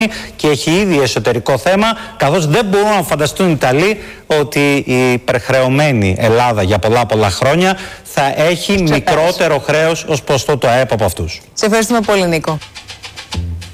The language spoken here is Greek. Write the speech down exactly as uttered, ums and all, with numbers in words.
και έχει ήδη εσωτερικό θέμα, καθώς δεν μπορούν να φανταστούν οι Ιταλοί ότι η υπερχρεωμένη Ελλάδα για πολλά πολλά χρόνια θα έχει Ξεπέρασε. μικρότερο χρέος ως ποσοστό του ΑΕΠ από αυτούς. Σε ευχαριστούμε πολύ, Νίκο.